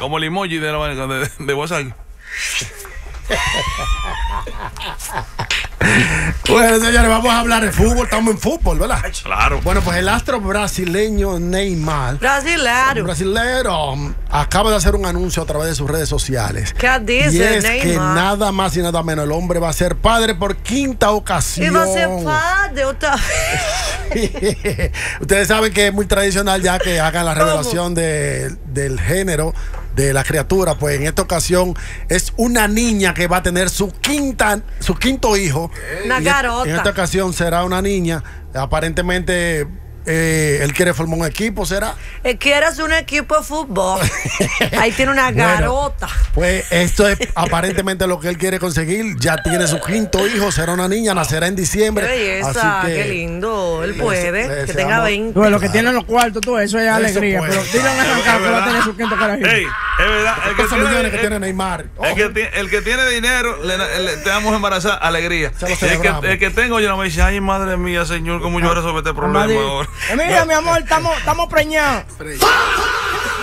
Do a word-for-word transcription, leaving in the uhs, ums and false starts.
como el emoji de, la, de, de WhatsApp. Bueno, señores, vamos a hablar de fútbol. Estamos en fútbol, ¿verdad? Claro. Bueno, pues el astro brasileño Neymar, Brasilero. brasilero, acaba de hacer un anuncio a través de sus redes sociales. ¿Qué dice y es Neymar? que nada más y nada menos el hombre va a ser padre por quinta ocasión. Y va a ser padre otra vez. Ustedes saben que es muy tradicional ya que hagan la revelación de, del género de la criatura. Pues en esta ocasión es una niña que va a tener su quinta, su quinto hijo. Una Y garota. En esta ocasión será una niña. Aparentemente eh, él quiere formar un equipo, ¿será? Él quiere hacer un equipo de fútbol. Ahí tiene una Bueno, garota. Pues esto es aparentemente lo que él quiere conseguir. Ya tiene su quinto hijo, será una niña, nacerá en Qué diciembre. belleza, así que qué lindo. Él le- puede, le que tenga deseamos- veinte. Bueno, lo que tienen los cuartos, tú, eso es Eso alegría. puede. Pero dile a un arrancado que va a tener su quinto carajito. Ey, es verdad. El que Esos tiene, millones que el- tiene Neymar. el que, ti- el que tiene dinero, le, le- te damos embarazada, alegría. Se lo El celebramos. que, el que tengo, yo no me dice, ay, madre mía, señor, ¿cómo yo resuelvo este problema Amadi, ahora? eh, Mira, mi amor, estamos estamos preñados.